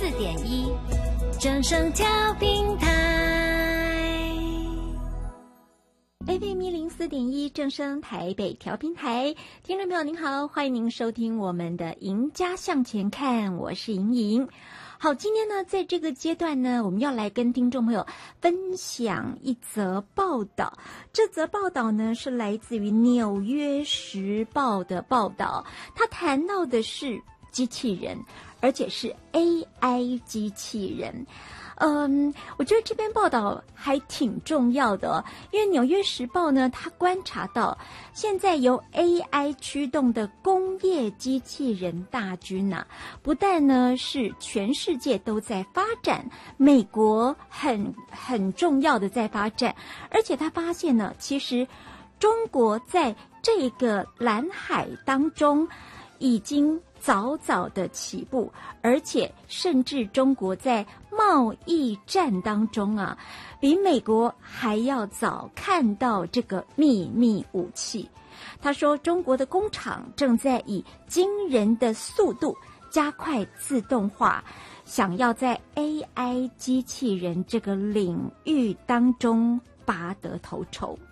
104.1正声调频台。 FM104.1正声台北调频台，听众朋友您好，欢迎您收听我们的赢家向前看，我是莹莹。好，今天呢，在这个阶段呢，我们要来跟听众朋友分享一则报道。这则报道呢，是来自于《纽约时报》的报道，它谈到的是机器人，而且是 AI 机器人。我觉得这篇报道还挺重要的哦，因为《纽约时报》呢，它观察到现在由 AI 驱动的工业机器人大军啊，不但呢是全世界都在发展，美国很重要的在发展，而且他发现呢，其实中国在这个蓝海当中已经早早的起步，而且甚至中国在贸易战当中啊，比美国还要早看到这个秘密武器。他说，中国的工厂正在以惊人的速度加快自动化，想要在 AI 机器人这个领域当中拔得头筹。